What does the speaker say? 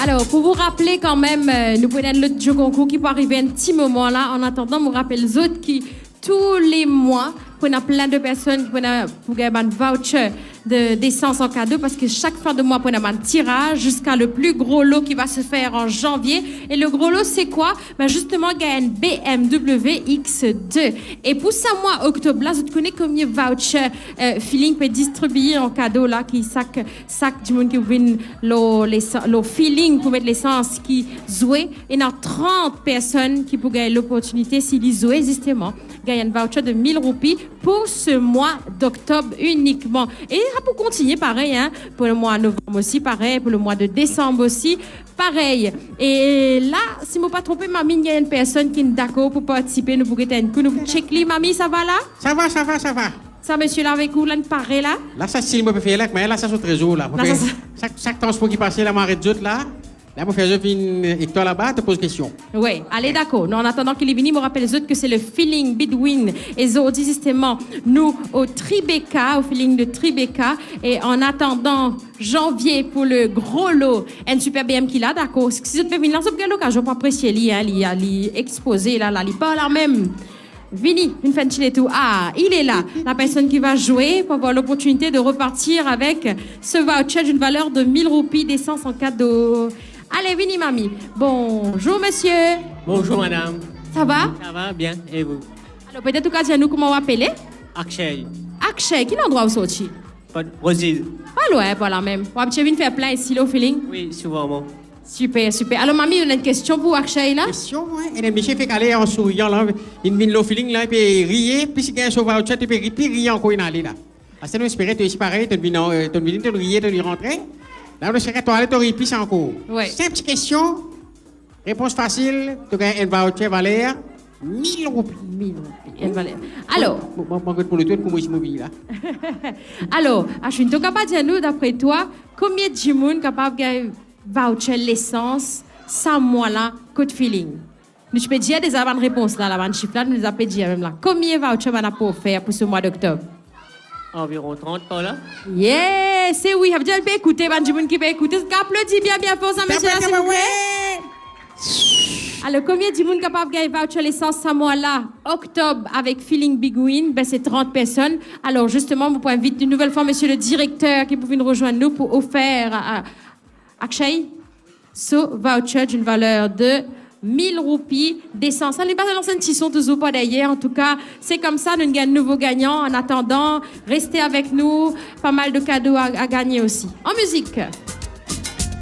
Alors, pour vous rappeler quand même, nous prenons le jeu concours qui peut arriver un petit moment là. En attendant, je rappelle les autres qui, tous les mois, prennent plein de personnes qui prennent pour gagner un voucher d'essence en cadeau parce que chaque fin de mois, prennent un tirage jusqu'à le plus gros lot qui va se faire en janvier. Et le gros lot, c'est quoi? Ben justement, gagner une BMW X2. Et pour ce mois octobre, là, vous connaissez combien de vouchers Feeling peut distribuer en cadeau là, qui sac du monde qui vient le Feeling pour mettre l'essence qui jouait. Il y a 30 personnes qui pourraient gagner l'opportunité s'ils jouaient justement. Gagner un voucher de 1000 roupies pour ce mois d'octobre uniquement. Et pour continuer, pareil, hein, pour le mois de novembre aussi, pareil, pour le mois de décembre aussi, pareil. Et là, si je ne me pas trompé, mamie, il y a une personne qui est d'accord pour participer. Nous pourrions être un coup, nous check les, mamie, ça va là? Ça va, ça va, ça va. Ça, monsieur, là, avec vous, là, pareil, là? Là, ça, si je peux faire là, mais là, ça, c'est au trésor, là. Chaque transport qui passe là, m'arrête d'autres, là. Là, je fais une Hector là-bas, te pose question. Oui, allez, d'accord. En attendant qu'il est venu, je rappelle les autres que c'est le Feeling Bedouin. Et aujourd'hui, justement, nous, au Tribeca, au Feeling de Tribeca. Et en attendant janvier pour le gros lot, un super BM qu'il a, d'accord. Si vous pouvez venir là, vous avez l'occasion pour apprécier lui, exposer, là, il parle là même. Vini, une fin de tout. Ah, il est là. La personne qui va jouer pour avoir l'opportunité de repartir avec ce voucher d'une valeur de 1000 roupies d'essence en cadeau. Allez, Vini, mamie. Bonjour, monsieur. Bonjour, madame. Ça va? Ça va bien, et vous? Alors, peut-être que dis-nous comment on va appeler? Akshay. Akshay, quel endroit vous sorti? Brésil. Pas loin, voilà même. On va faire plein ici, le Feeling. Oui, souvent. Super, super. Alors, mamie, on a une question pour Akshay, là? Question, ouais. Et le monsieur fait qu'aller en souriant, là. Il vient le feeling, là, il peut rire. Puis, s'il gagne son voucher, il peut rire, puis rire encore, il aller là. Parce que nous espérons, tu es ici pareil, tu viens, tu rire, tu rentrer. Là, on serait toi, aller, tu rire, puis encore. Ouais. Simple question. Réponse facile. Tu gagnes un voucher valeur 1000 roupies. 1000 roupies. Alors. Pour le tour, pour moi, je suis là. Alors, Ashwin, tu es capable de dire nous, d'après toi, combien de gens sont capables de gagner voucher l'essence, sans moi là, code Feeling? Nous peux dire des bonnes réponses là, la bonne chiffre là, nous avons dire même là. Combien de vouchers on a pour faire pour ce mois d'octobre? Environ 30 par là. Yeah, c'est oui. Ça veut dire qu'il peut écouter, ben, du monde qui peut écouter. Applaudis bien, bien fort, ça, monsieur, là, s'il vous plaît. Alors, combien de monde capable de gagner voucher l'essence ce mois-là, octobre, avec Feeling Bedouin? Ben, c'est 30 personnes. Alors, justement, vous pouvez inviter une nouvelle fois monsieur le directeur qui peut nous rejoindre nous pour offrir à Akshay ce voucher d'une valeur de 1000 roupies d'essence. Ça n'est pas dans une tisson toujours pas d'ailleurs. En tout cas, c'est comme ça, nous gagnons de nouveaux gagnants. En attendant, restez avec nous. Pas mal de cadeaux à gagner aussi. En musique.